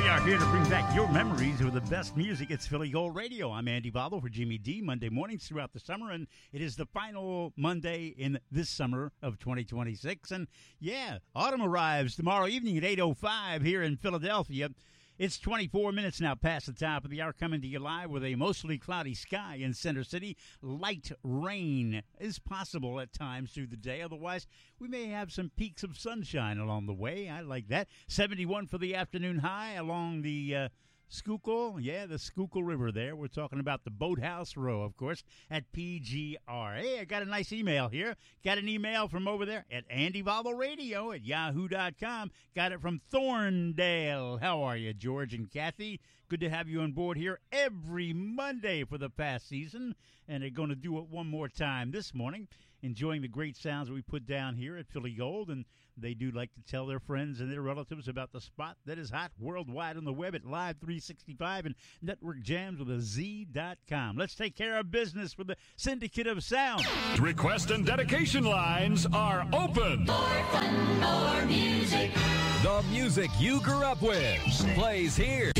are here to bring back your memories with the best music. It's Philly Gold Radio. I'm Andy Bottle for Jimmy D. Monday mornings throughout the summer, and it is the final Monday in this summer of 2026. And yeah, autumn arrives tomorrow evening at 8:05 here in Philadelphia. It's 24 minutes now past the top of the hour, coming to you live with a mostly cloudy sky in Center City. Light rain is possible at times through the day. Otherwise, we may have some peaks of sunshine along the way. I like that. 71 for the afternoon high along the Schuylkill. Yeah, the Schuylkill River there. We're talking about the Boathouse Row, of course, at PGR. Hey, I got a nice email here. Got an email from over there at andyvalveradio@yahoo.com. Got it from Thorndale. How are you, George and Kathy? Good to have you on board here every Monday for the past season. And they're going to do it one more time this morning. Enjoying the great sounds that we put down here at Philly Gold. And they do like to tell their friends and their relatives about the spot that is hot worldwide on the web at Live 365 and Network Jams with a Z.com. Let's take care of business with the Syndicate of Sound. Request and dedication lines are open. More fun, more music. The music you grew up with plays here.